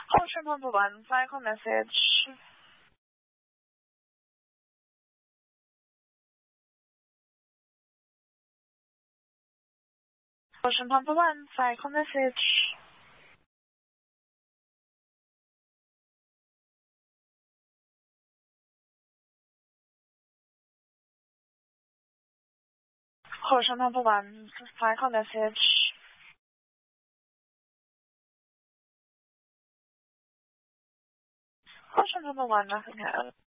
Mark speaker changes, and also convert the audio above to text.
Speaker 1: Option number one, cycle message. Option number one, cycle message. Option number one, cycle message. Option number one, nothing else.